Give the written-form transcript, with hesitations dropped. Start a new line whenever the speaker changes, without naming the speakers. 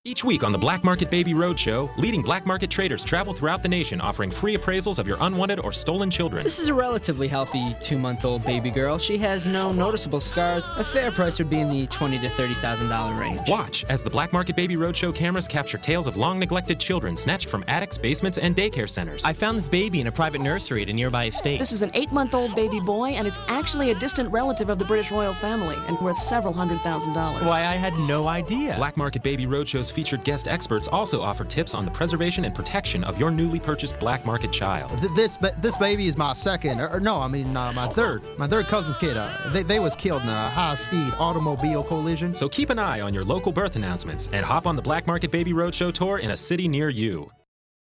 Each week on the Black Market Baby Roadshow, leading black market traders travel throughout the nation offering free appraisals of your unwanted or stolen children.
This is a relatively healthy 2-month-old baby girl. She has no noticeable scars. A fair price would be in the $20,000 to $30,000 range.
Watch as the Black Market Baby Roadshow cameras capture tales of long-neglected children snatched from attics, basements, and daycare centers.
I found this baby in a private nursery at a nearby estate.
This is an 8-month-old baby boy, and it's actually a distant relative of the British royal family and worth several $100,000.
Why, I had no idea.
Black Market Baby Roadshow's featured guest experts also offer tips on the preservation and protection of your newly purchased black market child.
This baby is my second, my third cousin's kid. They was killed in a high-speed automobile collision.
So keep an eye on your local birth announcements and hop on the Black Market Baby Roadshow tour in a city near you.